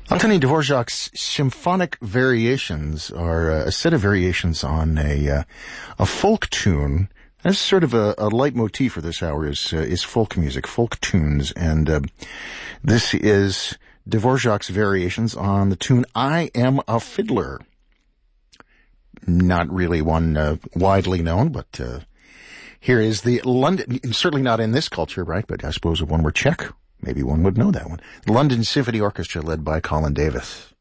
Antonin Dvorak's symphonic variations are a set of variations on a folk tune. That's sort of a leitmotif for this hour is folk music, folk tunes, and this is Dvorak's variations on the tune "I Am a Fiddler." Not really one widely known, but here is the London, certainly not in this culture, right? But I suppose if one were Czech, maybe one would know that one. The London Symphony Orchestra led by Colin Davis.